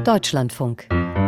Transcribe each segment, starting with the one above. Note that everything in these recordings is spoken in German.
Deutschlandfunk.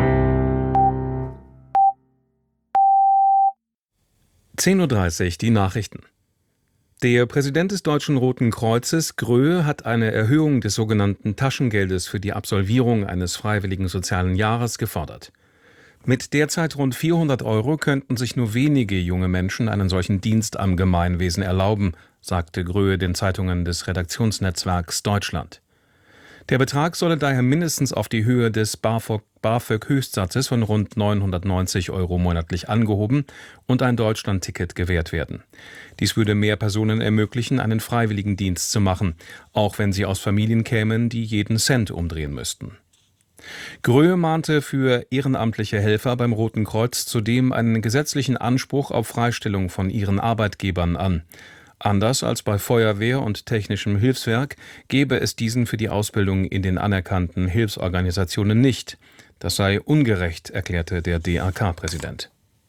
10:30 Uhr, die Nachrichten. Der Präsident des Deutschen Roten Kreuzes, Gröhe, hat eine Erhöhung des sogenannten Taschengeldes für die Absolvierung eines freiwilligen sozialen Jahres gefordert. Mit derzeit rund 400 € könnten sich nur wenige junge Menschen einen solchen Dienst am Gemeinwesen erlauben, sagte Gröhe den Zeitungen des Redaktionsnetzwerks Deutschland. Der Betrag solle daher mindestens auf die Höhe des BAföG-Höchstsatzes von rund 990 € monatlich angehoben und ein Deutschlandticket gewährt werden. Dies würde mehr Personen ermöglichen, einen Freiwilligendienst zu machen, auch wenn sie aus Familien kämen, die jeden Cent umdrehen müssten. Gröhe mahnte für ehrenamtliche Helfer beim Roten Kreuz zudem einen gesetzlichen Anspruch auf Freistellung von ihren Arbeitgebern an. Anders als bei Feuerwehr und technischem Hilfswerk gäbe es diesen für die Ausbildung in den anerkannten Hilfsorganisationen nicht. Das sei ungerecht, erklärte der DAK-Präsident.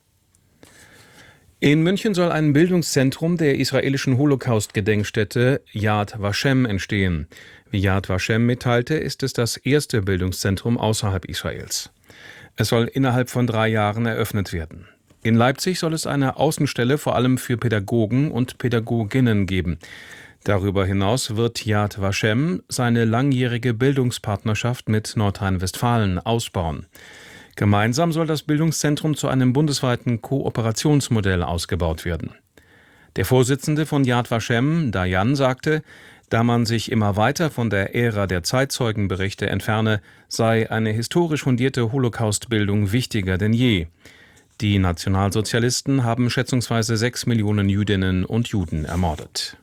In München soll ein Bildungszentrum der israelischen Holocaust-Gedenkstätte Yad Vashem entstehen. Wie Yad Vashem mitteilte, ist es das erste Bildungszentrum außerhalb Israels. Es soll innerhalb von 3 Jahren eröffnet werden. In Leipzig soll es eine Außenstelle vor allem für Pädagogen und Pädagoginnen geben. Darüber hinaus wird Yad Vashem seine langjährige Bildungspartnerschaft mit Nordrhein-Westfalen ausbauen. Gemeinsam soll das Bildungszentrum zu einem bundesweiten Kooperationsmodell ausgebaut werden. Der Vorsitzende von Yad Vashem, Dayan, sagte, da man sich immer weiter von der Ära der Zeitzeugenberichte entferne, sei eine historisch fundierte Holocaust-Bildung wichtiger denn je. Die Nationalsozialisten haben schätzungsweise 6 Millionen Jüdinnen und Juden ermordet.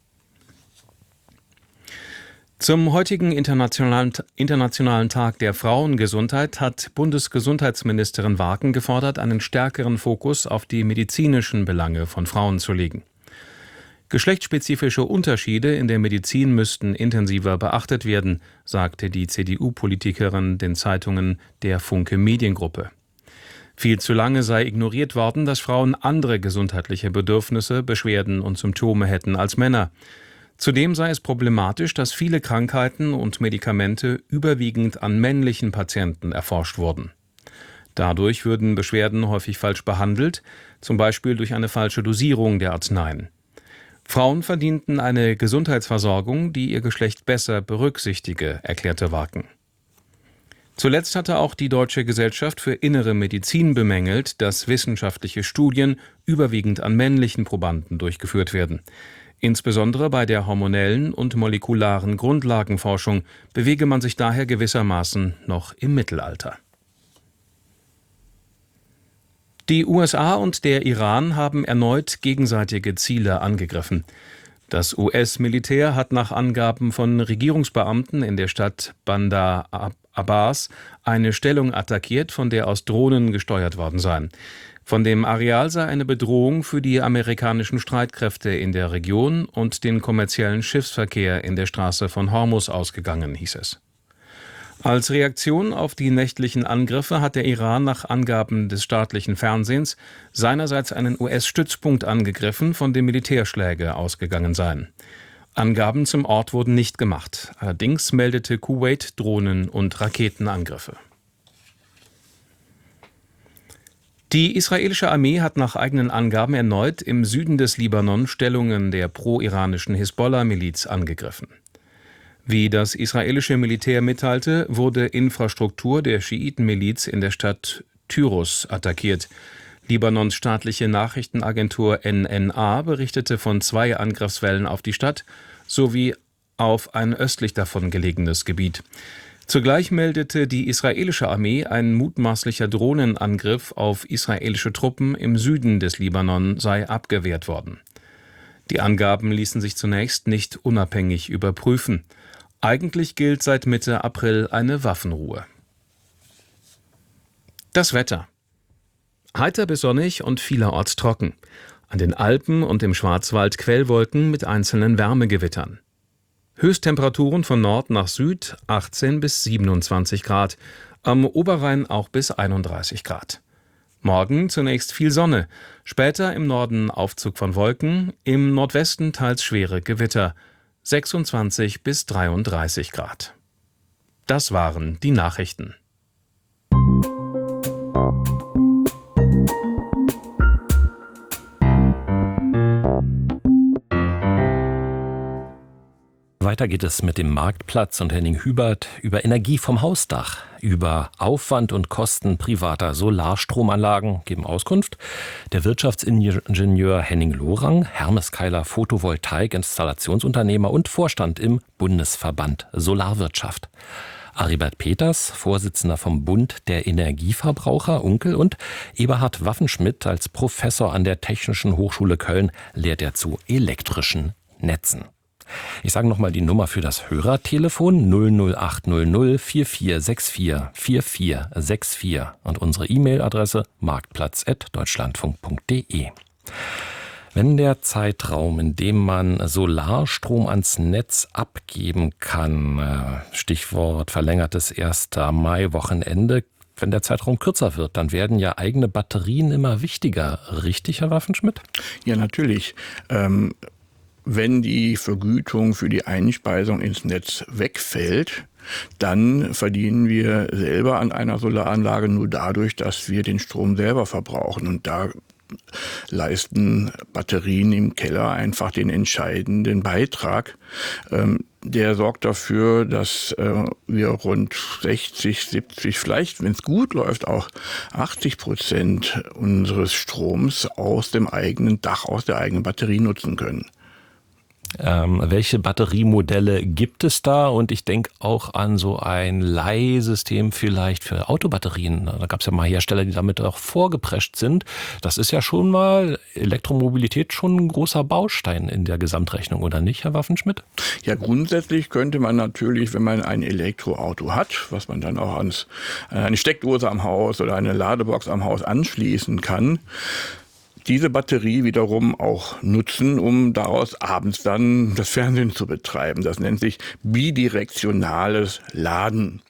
Zum heutigen Internationalen Tag der Frauengesundheit hat Bundesgesundheitsministerin Waken gefordert, einen stärkeren Fokus auf die medizinischen Belange von Frauen zu legen. Geschlechtsspezifische Unterschiede in der Medizin müssten intensiver beachtet werden, sagte die CDU-Politikerin den Zeitungen der Funke Mediengruppe. Viel zu lange sei ignoriert worden, dass Frauen andere gesundheitliche Bedürfnisse, Beschwerden und Symptome hätten als Männer. Zudem sei es problematisch, dass viele Krankheiten und Medikamente überwiegend an männlichen Patienten erforscht wurden. Dadurch würden Beschwerden häufig falsch behandelt, zum Beispiel durch eine falsche Dosierung der Arzneien. Frauen verdienten eine Gesundheitsversorgung, die ihr Geschlecht besser berücksichtige, erklärte Waken. Zuletzt hatte auch die Deutsche Gesellschaft für Innere Medizin bemängelt, dass wissenschaftliche Studien überwiegend an männlichen Probanden durchgeführt werden. Insbesondere bei der hormonellen und molekularen Grundlagenforschung bewege man sich daher gewissermaßen noch im Mittelalter. Die USA und der Iran haben erneut gegenseitige Ziele angegriffen. Das US-Militär hat nach Angaben von Regierungsbeamten in der Stadt Bandar Abbas eine Stellung attackiert, von der aus Drohnen gesteuert worden seien. Von dem Areal sei eine Bedrohung für die amerikanischen Streitkräfte in der Region und den kommerziellen Schiffsverkehr in der Straße von Hormuz ausgegangen, hieß es. Als Reaktion auf die nächtlichen Angriffe hat der Iran nach Angaben des staatlichen Fernsehens seinerseits einen US-Stützpunkt angegriffen, von dem Militärschläge ausgegangen seien. Angaben zum Ort wurden nicht gemacht. Allerdings meldete Kuwait Drohnen- und Raketenangriffe. Die israelische Armee hat nach eigenen Angaben erneut im Süden des Libanon Stellungen der pro-iranischen Hisbollah-Miliz angegriffen. Wie das israelische Militär mitteilte, wurde Infrastruktur der Schiitenmiliz in der Stadt Tyros attackiert. Libanons staatliche Nachrichtenagentur NNA berichtete von 2 Angriffswellen auf die Stadt sowie auf ein östlich davon gelegenes Gebiet. Zugleich meldete die israelische Armee, ein mutmaßlicher Drohnenangriff auf israelische Truppen im Süden des Libanon sei abgewehrt worden. Die Angaben ließen sich zunächst nicht unabhängig überprüfen. Eigentlich gilt seit Mitte April eine Waffenruhe. Das Wetter. Heiter bis sonnig und vielerorts trocken. An den Alpen und im Schwarzwald Quellwolken mit einzelnen Wärmegewittern. Höchsttemperaturen von Nord nach Süd 18 bis 27 Grad, am Oberrhein auch bis 31 Grad. Morgen zunächst viel Sonne, später im Norden Aufzug von Wolken, im Nordwesten teils schwere Gewitter, 26 bis 33 Grad. Das waren die Nachrichten. Weiter geht es mit dem Marktplatz und Henning Hubert über Energie vom Hausdach, über Aufwand und Kosten privater Solarstromanlagen geben Auskunft der Wirtschaftsingenieur Henning Lorang, Hermes Keiler Photovoltaik-Installationsunternehmer und Vorstand im Bundesverband Solarwirtschaft. Aribert Peters, Vorsitzender vom Bund der Energieverbraucher, Unkel, und Eberhard Waffenschmidt als Professor an der Technischen Hochschule Köln lehrt er zu elektrischen Netzen. Ich sage nochmal die Nummer für das Hörertelefon 00800 4464 4464 und unsere E-Mail-Adresse marktplatz@deutschlandfunk.de. Wenn der Zeitraum, in dem man Solarstrom ans Netz abgeben kann, Stichwort verlängertes 1. Mai-Wochenende, wenn der Zeitraum kürzer wird, dann werden ja eigene Batterien immer wichtiger. Richtig, Herr Waffenschmidt? Ja, natürlich. Wenn die Vergütung für die Einspeisung ins Netz wegfällt, dann verdienen wir selber an einer Solaranlage nur dadurch, dass wir den Strom selber verbrauchen. Und da leisten Batterien im Keller einfach den entscheidenden Beitrag. Der sorgt dafür, dass wir rund 60, 70, vielleicht, wenn es gut läuft, auch 80% unseres Stroms aus dem eigenen Dach, aus der eigenen Batterie nutzen können. Welche Batteriemodelle gibt es da? Und ich denke auch an so ein Leihsystem vielleicht für Autobatterien. Da gab es ja mal Hersteller, die damit auch vorgeprescht sind. Das ist ja schon mal Elektromobilität schon ein großer Baustein in der Gesamtrechnung, oder nicht, Herr Waffenschmidt? Ja, grundsätzlich könnte man natürlich, wenn man ein Elektroauto hat, was man dann auch an eine Steckdose am Haus oder eine Ladebox am Haus anschließen kann, diese Batterie wiederum auch nutzen, um daraus abends dann das Fernsehen zu betreiben. Das nennt sich bidirektionales Laden.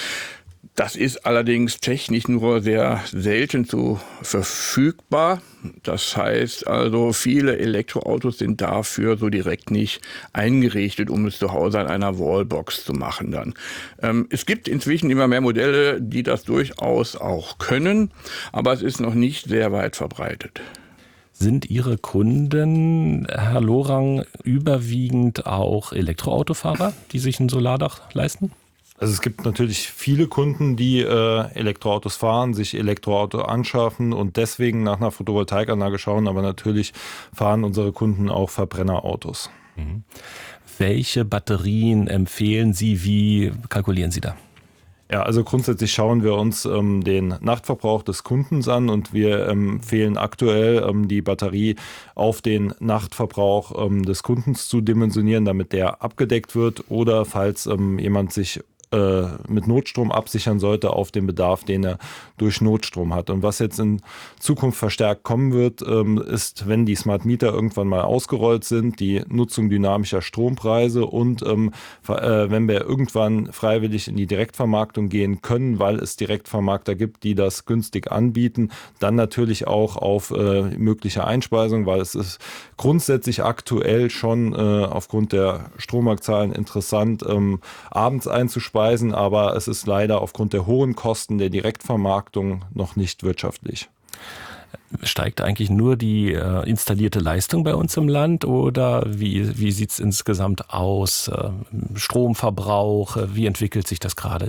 Das ist allerdings technisch nur sehr selten so verfügbar. Das heißt also, viele Elektroautos sind dafür so direkt nicht eingerichtet, um es zu Hause an einer Wallbox zu machen dann. Es gibt inzwischen immer mehr Modelle, die das durchaus auch können, aber es ist noch nicht sehr weit verbreitet. Sind Ihre Kunden, Herr Lorang, überwiegend auch Elektroautofahrer, die sich ein Solardach leisten? Also es gibt natürlich viele Kunden, die Elektroautos fahren, sich Elektroauto anschaffen und deswegen nach einer Photovoltaikanlage schauen, aber natürlich fahren unsere Kunden auch Verbrennerautos. Mhm. Welche Batterien empfehlen Sie? Wie kalkulieren Sie da? Ja, also grundsätzlich schauen wir uns den Nachtverbrauch des Kundens an und wir empfehlen aktuell die Batterie auf den Nachtverbrauch des Kundens zu dimensionieren, damit der abgedeckt wird, oder falls jemand sich mit Notstrom absichern sollte auf den Bedarf, den er durch Notstrom hat. Und was jetzt in Zukunft verstärkt kommen wird, ist, wenn die Smart Meter irgendwann mal ausgerollt sind, die Nutzung dynamischer Strompreise und wenn wir irgendwann freiwillig in die Direktvermarktung gehen können, weil es Direktvermarkter gibt, die das günstig anbieten, dann natürlich auch auf mögliche Einspeisung, weil es ist grundsätzlich aktuell schon aufgrund der Strommarktzahlen interessant, abends einzuspeisen, aber es ist leider aufgrund der hohen Kosten der Direktvermarktung noch nicht wirtschaftlich. Steigt eigentlich nur die installierte Leistung bei uns im Land, oder wie sieht es insgesamt aus? Stromverbrauch, wie entwickelt sich das gerade?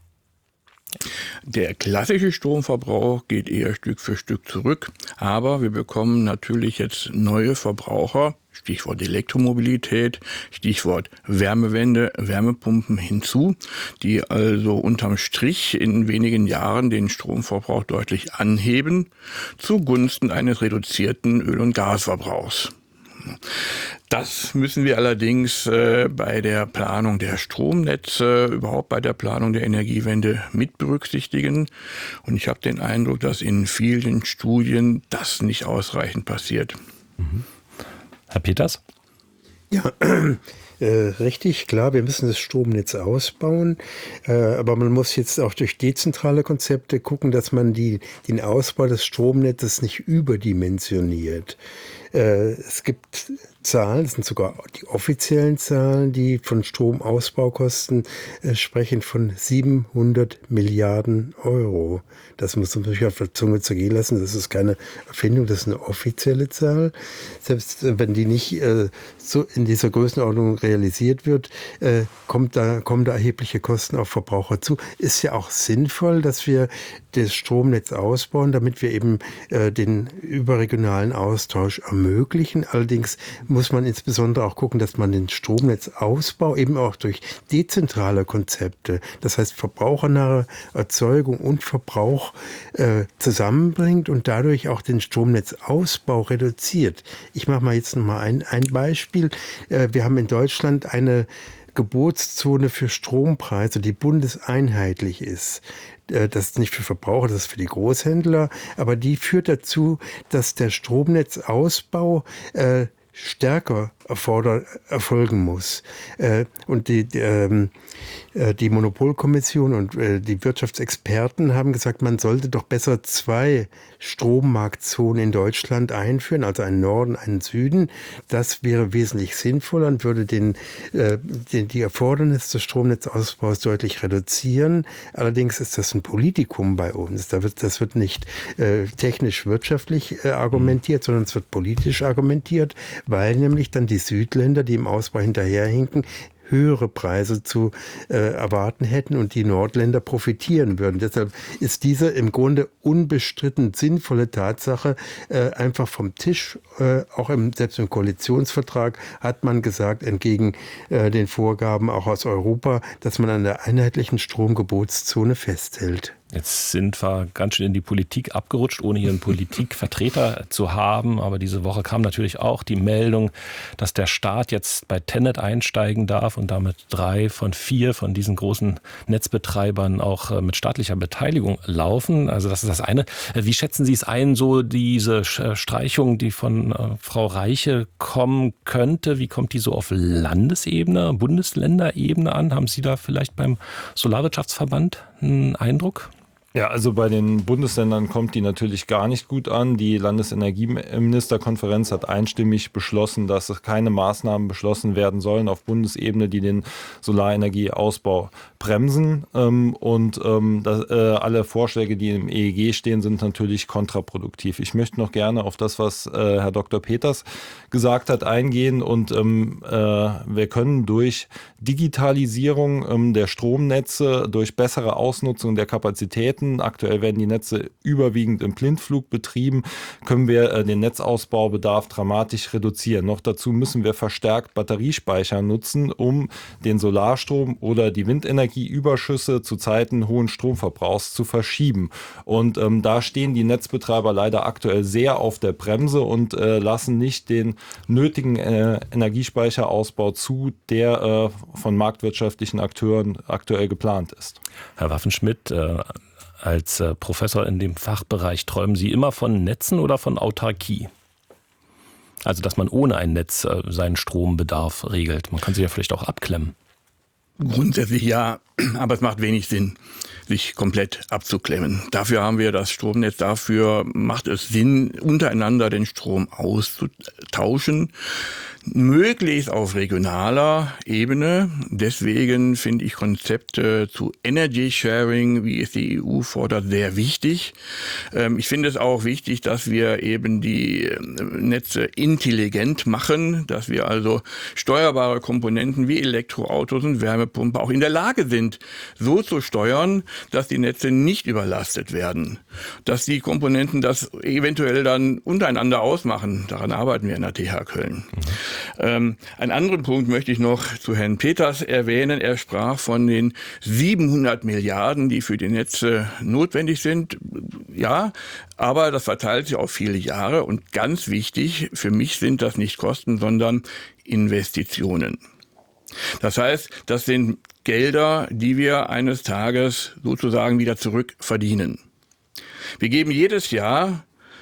Der klassische Stromverbrauch geht eher Stück für Stück zurück, aber wir bekommen natürlich jetzt neue Verbraucher, Stichwort Elektromobilität, Stichwort Wärmewende, Wärmepumpen hinzu, die also unterm Strich in wenigen Jahren den Stromverbrauch deutlich anheben, zugunsten eines reduzierten Öl- und Gasverbrauchs. Das müssen wir allerdings bei der Planung der Stromnetze, überhaupt bei der Planung der Energiewende mit berücksichtigen. Und ich habe den Eindruck, dass in vielen Studien das nicht ausreichend passiert. Mhm. Herr Peters? Ja, richtig, klar, wir müssen das Stromnetz ausbauen, aber man muss jetzt auch durch dezentrale Konzepte gucken, dass man den Ausbau des Stromnetzes nicht überdimensioniert. Es gibt Zahlen, das sind sogar die offiziellen Zahlen, die von Stromausbaukosten sprechen von 700 Milliarden Euro. Das muss man sich auf der Zunge zergehen lassen. Das ist keine Erfindung, das ist eine offizielle Zahl. Selbst wenn die nicht so in dieser Größenordnung realisiert wird, kommen da erhebliche Kosten auf Verbraucher zu. Ist ja auch sinnvoll, dass wir das Stromnetz ausbauen, damit wir eben den überregionalen Austausch ermöglichen. Allerdings muss man insbesondere auch gucken, dass man den Stromnetzausbau eben auch durch dezentrale Konzepte, das heißt verbrauchernahe Erzeugung und Verbrauch zusammenbringt und dadurch auch den Stromnetzausbau reduziert. Ich mache mal jetzt nochmal ein Beispiel. Wir haben in Deutschland eine Gebotszone für Strompreise, die bundeseinheitlich ist. Das ist nicht für Verbraucher, das ist für die Großhändler, aber die führt dazu, dass der Stromnetzausbau stärker erfolgen muss. Und die Monopolkommission und die Wirtschaftsexperten haben gesagt, man sollte doch besser 2 Strommarktzonen in Deutschland einführen, also einen Norden, einen Süden. Das wäre wesentlich sinnvoller und würde die Erfordernisse des Stromnetzausbaus deutlich reduzieren. Allerdings ist das ein Politikum bei uns. Das wird nicht technisch-wirtschaftlich argumentiert, sondern es wird politisch argumentiert, weil nämlich dann die Südländer, die im Ausbau hinterherhinken, höhere Preise zu erwarten hätten und die Nordländer profitieren würden. Deshalb ist diese im Grunde unbestritten sinnvolle Tatsache einfach vom Tisch. Auch selbst im Koalitionsvertrag hat man gesagt, entgegen den Vorgaben auch aus Europa, dass man an der einheitlichen Stromgebotszone festhält. Jetzt sind wir ganz schön in die Politik abgerutscht, ohne hier einen Politikvertreter zu haben. Aber diese Woche kam natürlich auch die Meldung, dass der Staat jetzt bei TenneT einsteigen darf und damit 3 von 4 von diesen großen Netzbetreibern auch mit staatlicher Beteiligung laufen. Also das ist das eine. Wie schätzen Sie es ein, so diese Streichung, die von Frau Reiche kommen könnte? Wie kommt die so auf Landesebene, Bundesländerebene an? Haben Sie da vielleicht beim Solarwirtschaftsverband einen Eindruck? Ja, also bei den Bundesländern kommt die natürlich gar nicht gut an. Die Landesenergieministerkonferenz hat einstimmig beschlossen, dass keine Maßnahmen beschlossen werden sollen auf Bundesebene, die den Solarenergieausbau bremsen. Alle Vorschläge, die im EEG stehen, sind natürlich kontraproduktiv. Ich möchte noch gerne auf das, was Herr Dr. Peters gesagt hat, eingehen. Und wir können durch Digitalisierung der Stromnetze, durch bessere Ausnutzung der Kapazitäten, aktuell werden die Netze überwiegend im Blindflug betrieben, können wir den Netzausbaubedarf dramatisch reduzieren. Noch dazu müssen wir verstärkt Batteriespeicher nutzen, um den Solarstrom oder die Windenergieüberschüsse zu Zeiten hohen Stromverbrauchs zu verschieben. Und da stehen die Netzbetreiber leider aktuell sehr auf der Bremse und lassen nicht den nötigen Energiespeicherausbau zu, der von marktwirtschaftlichen Akteuren aktuell geplant ist. Herr Waffenschmidt, als Professor in dem Fachbereich, träumen Sie immer von Netzen oder von Autarkie? Also, dass man ohne ein Netz seinen Strombedarf regelt. Man kann sich ja vielleicht auch abklemmen. Grundsätzlich ja, aber es macht wenig Sinn, sich komplett abzuklemmen. Dafür haben wir das Stromnetz, dafür macht es Sinn, untereinander den Strom auszutauschen. Möglichst auf regionaler Ebene. Deswegen finde ich Konzepte zu Energy Sharing, wie es die EU fordert, sehr wichtig. Ich finde es auch wichtig, dass wir eben die Netze intelligent machen, dass wir also steuerbare Komponenten wie Elektroautos und Wärmepumpe auch in der Lage sind, so zu steuern, dass die Netze nicht überlastet werden. Dass die Komponenten das eventuell dann untereinander ausmachen. Daran arbeiten wir in der TH Köln. Einen anderen Punkt möchte ich noch zu Herrn Peters erwähnen. Er sprach von den 700 Milliarden, die für die Netze notwendig sind. Ja, aber das verteilt sich auf viele Jahre. Und ganz wichtig, für mich sind das nicht Kosten, sondern Investitionen. Das heißt, das sind Gelder, die wir eines Tages sozusagen wieder zurückverdienen. Wir geben jedes Jahr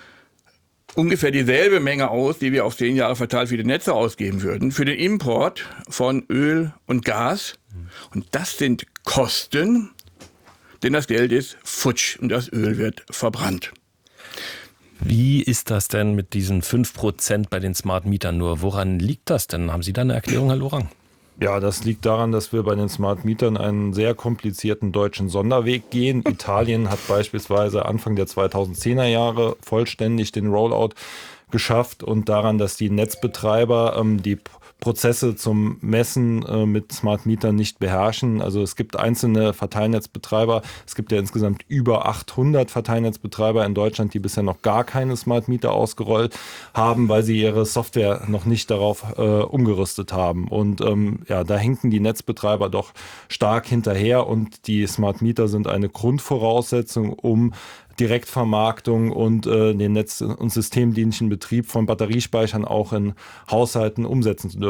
ungefähr dieselbe Menge aus, die wir auf 10 Jahre verteilt für die Netze ausgeben würden, für den Import von Öl und Gas. Und das sind Kosten, denn das Geld ist futsch und das Öl wird verbrannt. Wie ist das denn mit diesen 5% bei den Smart Mietern nur? Woran liegt das denn? Haben Sie da eine Erklärung, Herr Lorang? Ja, das liegt daran, dass wir bei den Smart Mietern einen sehr komplizierten deutschen Sonderweg gehen. Italien hat beispielsweise Anfang der 2010er Jahre vollständig den Rollout geschafft und daran, dass die Netzbetreiber die Prozesse zum Messen mit Smart Mietern nicht beherrschen. Also es gibt einzelne Verteilnetzbetreiber. Es gibt ja insgesamt über 800 Verteilnetzbetreiber in Deutschland, die bisher noch gar keine Smart Meter ausgerollt haben, weil sie ihre Software noch nicht darauf umgerüstet haben. Und da hinken die Netzbetreiber doch stark hinterher und die Smart Meter sind eine Grundvoraussetzung, um Direktvermarktung und den netz- und systemdienlichen Betrieb von Batteriespeichern auch in Haushalten umsetzen zu dürfen.